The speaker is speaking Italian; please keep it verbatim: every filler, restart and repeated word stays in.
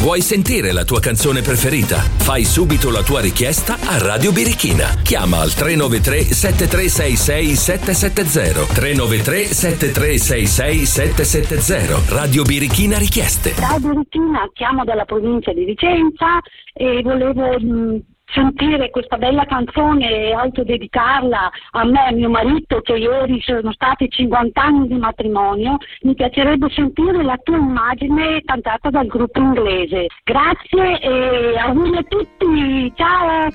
Vuoi sentire la tua canzone preferita? Fai subito la tua richiesta a Radio Birichina. Chiama al tre nove tre sette tre sei sei sette sette zero tre nove tre sette tre sei sei sette sette zero. Radio Birichina Richieste. Radio Birichina, chiamo dalla provincia di Vicenza e volevo mh, sentire questa bella canzone e autodedicarla a me e mio marito, che ieri sono stati cinquanta anni di matrimonio. Mi piacerebbe sentire La tua immagine cantata dal gruppo inglese. Grazie e auguri a tutti, ciao!